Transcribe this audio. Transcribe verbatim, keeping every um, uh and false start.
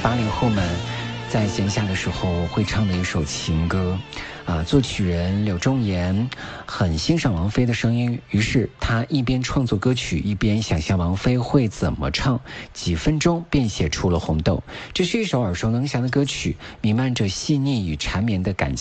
八零后们在闲暇的时候会唱的一首情歌啊，作曲人柳仲言很欣赏王菲的声音，于是他一边创作歌曲，一边想象王菲会怎么唱，几分钟便写出了《红豆》。这是一首耳熟能详的歌曲，弥漫着细腻与缠绵的感情。